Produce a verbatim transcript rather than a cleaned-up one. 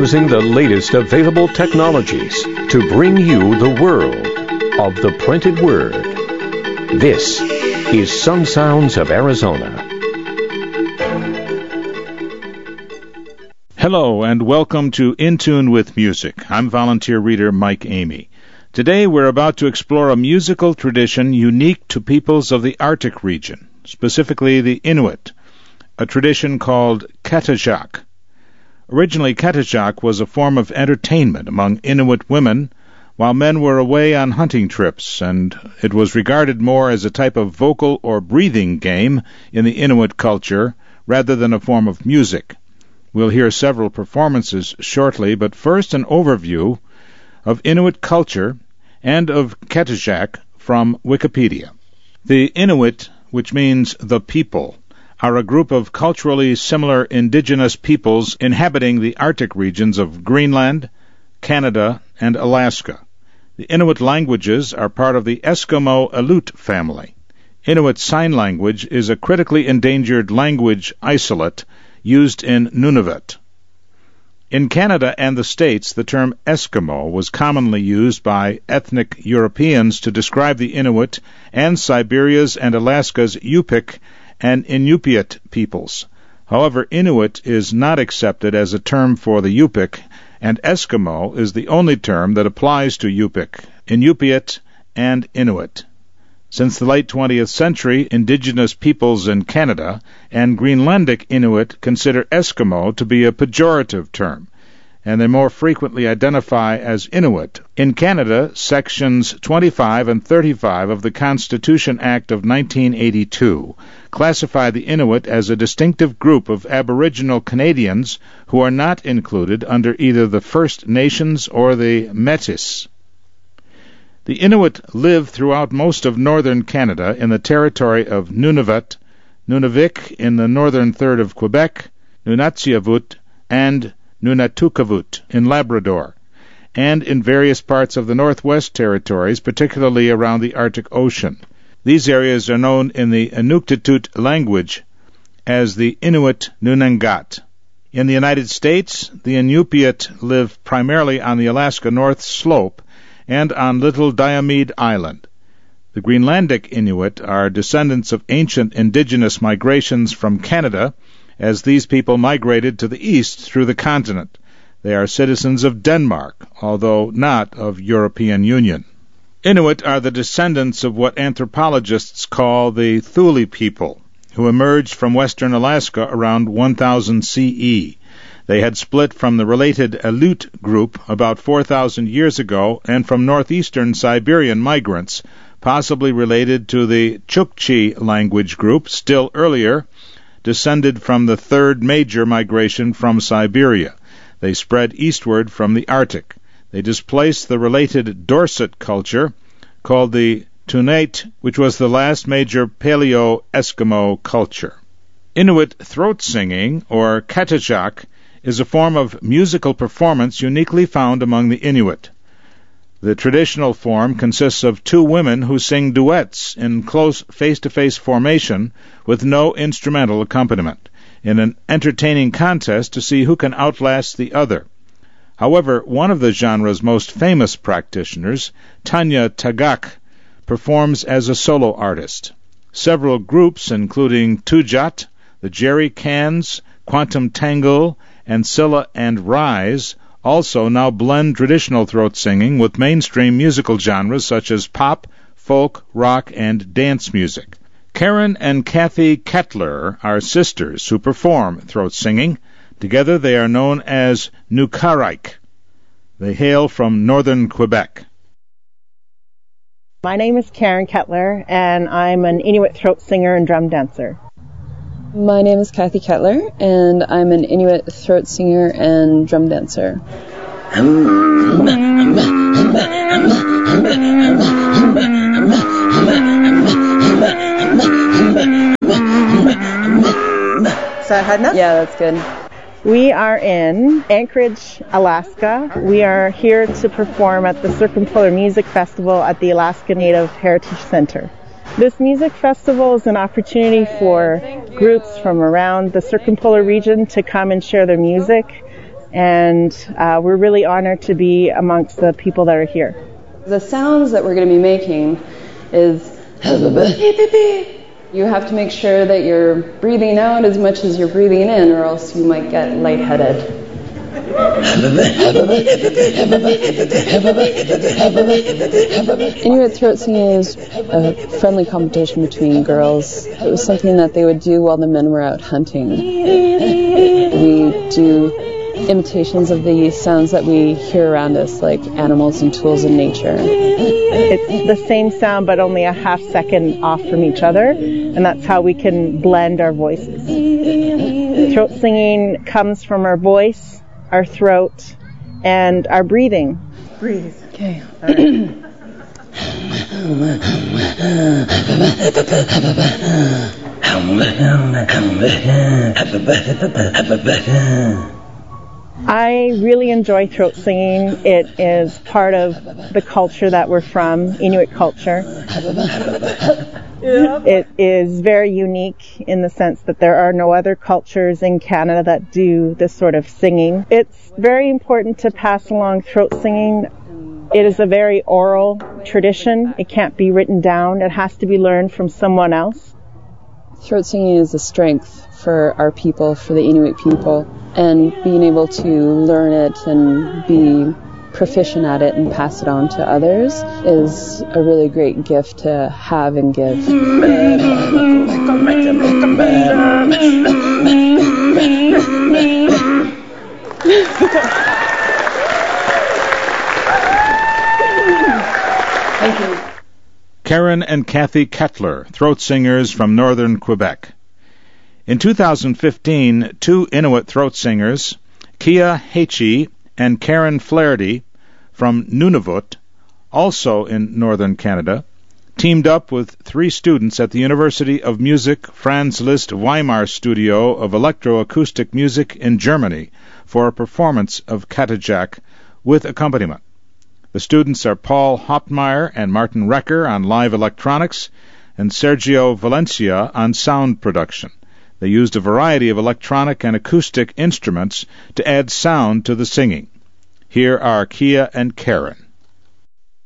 using the latest available technologies to bring you the world of the printed word. This is Some Sounds of Arizona. Hello and welcome to In Tune with Music. I'm volunteer reader Mike Amey. Today we're about to explore a musical tradition unique to peoples of the Arctic region, specifically the Inuit, a tradition called Qatagaq. Originally, Qatagaq was a form of entertainment among Inuit women while men were away on hunting trips, and it was regarded more as a type of vocal or breathing game in the Inuit culture rather than a form of music. We'll hear several performances shortly, but first an overview of Inuit culture and of Qatagaq from Wikipedia. The Inuit, which means the people, are a group of culturally similar indigenous peoples inhabiting the Arctic regions of Greenland, Canada, and Alaska. The Inuit languages are part of the Eskimo-Aleut family. Inuit Sign Language is a critically endangered language isolate used in Nunavut. In Canada and the States, the term Eskimo was commonly used by ethnic Europeans to describe the Inuit and Siberia's and Alaska's Yupik and Inupiat peoples. However, Inuit is not accepted as a term for the Yupik, and Eskimo is the only term that applies to Yupik, Inupiat, and Inuit. Since the late twentieth century, indigenous peoples in Canada and Greenlandic Inuit consider Eskimo to be a pejorative term, and they more frequently identify as Inuit. In Canada, Sections twenty-five and thirty-five of the Constitution Act of nineteen eighty-two classify the Inuit as a distinctive group of Aboriginal Canadians who are not included under either the First Nations or the Métis. The Inuit live throughout most of northern Canada in the territory of Nunavut, Nunavik in the northern third of Quebec, Nunatsiavut, and Nunatukavut in Labrador, and in various parts of the Northwest Territories, particularly around the Arctic Ocean. These areas are known in the Inuktitut language as the Inuit Nunangat. In the United States, the Inupiat live primarily on the Alaska North Slope and on Little Diomede Island. The Greenlandic Inuit are descendants of ancient indigenous migrations from Canada, as these people migrated to the east through the continent. They are citizens of Denmark, although not of European Union. Inuit are the descendants of what anthropologists call the Thule people, who emerged from western Alaska around one thousand C E. They had split from the related Aleut group about four thousand years ago and from northeastern Siberian migrants, possibly related to the Chukchi language group, still earlier, descended from the third major migration from Siberia. They spread eastward from the Arctic. They displaced the related Dorset culture, called the Tunait, which was the last major Paleo-Eskimo culture. Inuit throat singing, or Qatagaq, is a form of musical performance uniquely found among the Inuit. The traditional form consists of two women who sing duets in close face-to-face formation with no instrumental accompaniment, in an entertaining contest to see who can outlast the other. However, one of the genre's most famous practitioners, Tanya Tagaq, performs as a solo artist. Several groups, including Tujat, the Jerry Cans, Quantum Tangle, and Scylla and Rise, also now blend traditional throat singing with mainstream musical genres such as pop, folk, rock, and dance music. Karen and Kathy Kettler are sisters who perform throat singing. Together they are known as Nukarik. They hail from northern Quebec. My name is Karen Kettler, and I'm an Inuit throat singer and drum dancer. My name is Kathy Kettler, and I'm an Inuit throat singer and drum dancer. Is that hard enough? Yeah, that's good. We are in Anchorage, Alaska. We are here to perform at the Circumpolar Music Festival at the Alaska Native Heritage Center. This music festival is an opportunity for groups from around the circumpolar region to come and share their music. and uh, we're really honored to be amongst the people that are here. The sounds that we're going to be making is you have to make sure that you're breathing out as much as you're breathing in, or else you might get lightheaded. Inuit throat singing is a friendly competition between girls. It was something that they would do while the men were out hunting. We do imitations of the sounds that we hear around us, like animals and tools in nature. It's the same sound, but only a half second off from each other, and that's how we can blend our voices. Throat singing comes from our voice, our throat, and our breathing. Breathe. Okay. All right. I really enjoy throat singing. It is part of the culture that we're from, Inuit culture. It is very unique in the sense that there are no other cultures in Canada that do this sort of singing. It's very important to pass along throat singing. It is a very oral tradition. It can't be written down. It has to be learned from someone else. Throat singing is a strength for our people, for the Inuit people, and being able to learn it and be proficient at it and pass it on to others is a really great gift to have and give. Thank you. Karen and Kathy Kettler, throat singers from northern Quebec. In two thousand fifteen, two Inuit throat singers, Kia Hechi and Karen Flaherty from Nunavut, also in northern Canada, teamed up with three students at the University of Music Franz Liszt Weimar Studio of Electroacoustic Music in Germany for a performance of Katajak with accompaniment. The students are Paul Hopmeyer and Martin Recker on live electronics and Sergio Valencia on sound production. They used a variety of electronic and acoustic instruments to add sound to the singing. Here are Kia and Karen.